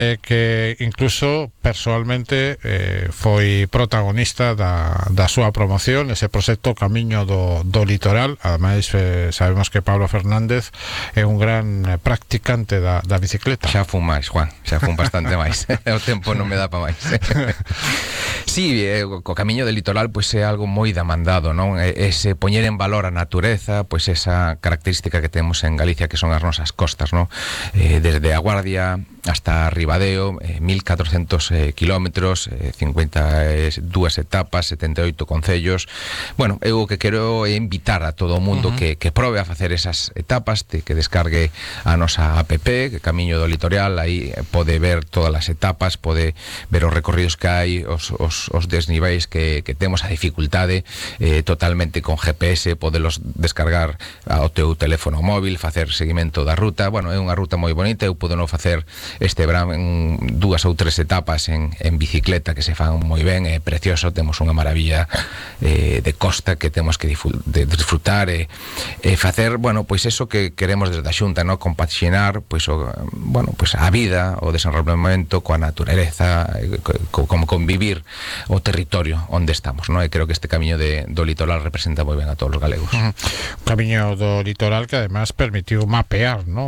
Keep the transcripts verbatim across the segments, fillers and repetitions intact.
e que incluso persoalmente eh, foi protagonista da, da súa promoción, ese proxecto Camiño do, do Litoral. Ademais, eh, sabemos que Pablo Fernández é un gran practicante da, da bicicleta. Xa fun máis, Juan, xa fun bastante máis. O tempo non me dá para máis. Sí, eh, o Camiño do Litoral pois é algo moi demandado, non? Ese poñer en valor a natureza, pois esa característica que temos en Galicia, que son as nosas costas, non? Eh, desde a Guardia hasta Ribadeo, eh, mil catrocentos eh, kilómetros, eh, cincuenta e dúas etapas, setenta e oito concellos. Bueno, eu o que quero é invitar a todo o mundo uh -huh. que, que probe a facer esas etapas, de, que descargue a nosa app, que Camiño do Litoral, aí pode ver todas as etapas, pode ver os recorridos que hai, os, os, os desniveis que, que temos, a dificultade, eh, totalmente con G P S, podelos descargar ao teu teléfono móvil, facer seguimento da ruta. Bueno, é unha ruta moi bonita, eu podo non facer este verán en dúas ou tres etapas en, en bicicleta que se fan moi ben, é precioso, temos unha maravilla eh, de costa que temos que de disfrutar e, e facer, bueno, pois eso que queremos desde a Xunta, no? Compaxinar pois o, bueno, pois a vida, o desenvolvemento coa natureza, co, como convivir o territorio onde estamos, no? E creo que este Camiño de, do Litoral representa moi ben a todos os galegos. Uh -huh. Camiño do Litoral que además permitiu mapear, no?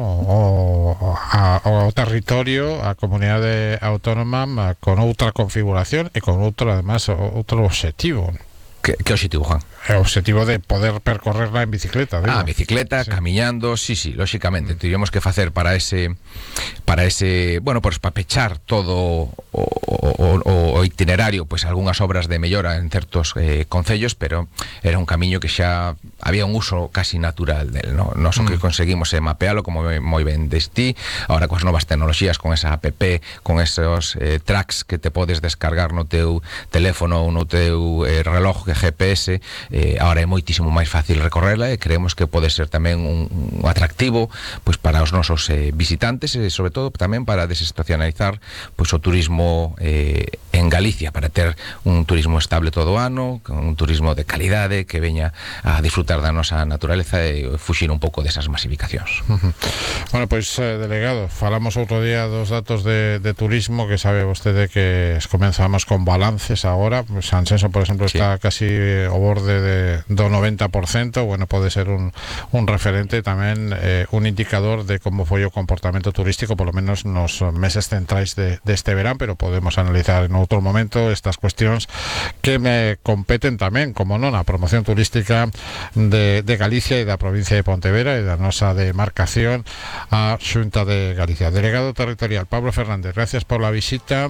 o, a, o territorio, a comunidade autónoma con outra configuración e con outro, además, outro obxectivo. Que, que obxectivo, Juan? O obxectivo de poder percorrerla en bicicleta, digo. Ah, bicicleta, sí. Camiñando, sí, sí, lóxicamente. Mm. Tivemos que facer para ese para ese, bueno, pues para pechar todo o, o, o, o itinerario, pues algunhas obras de mellora en certos eh, concellos, pero era un camiño que xa había un uso casi natural del, ¿no? Nos mm. que conseguimos eh, mapealo, como moi ben destí, ahora coas novas tecnoloxías, con esa app, con esos eh, tracks que te podes descargar no teu teléfono ou no teu eh, reloj G P S, eh, ahora é moitísimo máis fácil recorrerla e creemos que pode ser tamén un, un atractivo pois para os nosos eh, visitantes e sobre todo tamén para desestacionalizar pois o turismo eh, en Galicia, para ter un turismo estable todo o ano, un turismo de calidade que veña a disfrutar da nosa naturaleza e fuxir un pouco desas masificacións. Uh -huh. Bueno, pois, eh, delegado, falamos outro día dos datos de, de turismo, que sabe vostede que comenzamos con balances agora. Sanxenxo, por exemplo, sí. está casi ao borde de, do noventa por cento. Bueno, pode ser un, un referente tamén, eh, un indicador de como foi o comportamento turístico, por lo menos nos meses centrais de, deste verán, pero podemos analizar en outro momento estas cuestións que me competen tamén, como non, a promoción turística de, de Galicia e da provincia de Pontevedra e da nosa demarcación a Xunta de Galicia. Delegado territorial Pablo Fernández, gracias por la visita,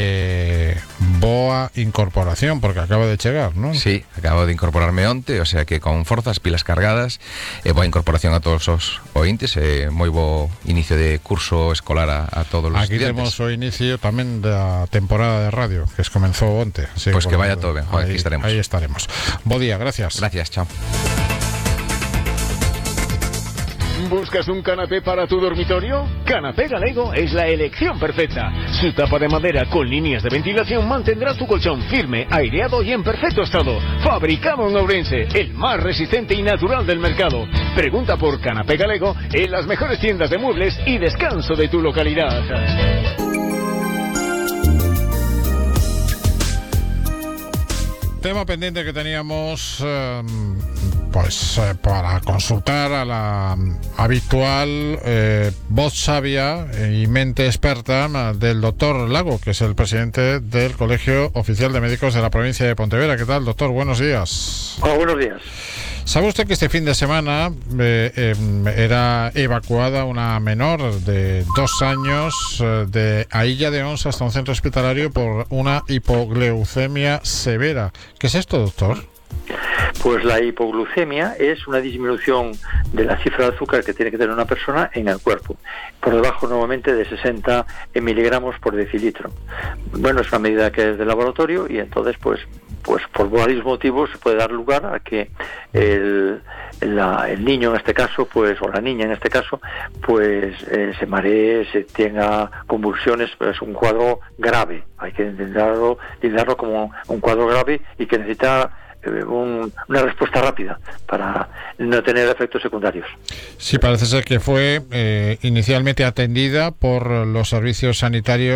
eh, boa incorporación, porque acaba de chegar, non? Sí, acabo de incorporarme onte, o sea que con forzas, pilas cargadas, e boa incorporación a todos os ointes, e moi bo inicio de curso escolar a, a todos os aquí estudiantes. Aquí temos o inicio tamén da temporada de radio, que es comenzou onte. Pois pues que vaya todo ben, Juan, aquí estaremos. Aí estaremos. Bo día, gracias. Gracias, chao. ¿Buscas un canapé para tu dormitorio? Canapé Galego es la elección perfecta. Su tapa de madera con líneas de ventilación mantendrá tu colchón firme, aireado y en perfecto estado. Fabricado en Ourense, el más resistente y natural del mercado. Pregunta por Canapé Galego en las mejores tiendas de muebles y descanso de tu localidad. Tema pendiente que teníamos eh, pues eh, para consultar a la habitual eh, voz sabia y mente experta del doctor Lago, que es el presidente del Colegio Oficial de Médicos de la provincia de Pontevedra. ¿Qué tal, doctor? Buenos días. Hola, buenos días. ¿Sabe usted que este fin de semana eh, eh, era evacuada una menor de dos años eh, de Ailla de Ons hasta un centro hospitalario por una hipoglucemia severa? ¿Qué es esto, doctor? Pues la hipoglucemia es una disminución de la cifra de azúcar que tiene que tener una persona en el cuerpo, por debajo normalmente de sesenta miligramos por decilitro. Bueno, es una medida que es de laboratorio y entonces pues pues por varios motivos puede dar lugar a que el, la, el niño en este caso, pues o la niña en este caso, pues eh, se maree, se tenga convulsiones, pero es un cuadro grave. Hay que entenderlo, entenderlo como un cuadro grave y que necesita Un, una respuesta rápida para no tener efectos secundarios. Sí, parece ser que fue eh, inicialmente atendida por los servicios sanitarios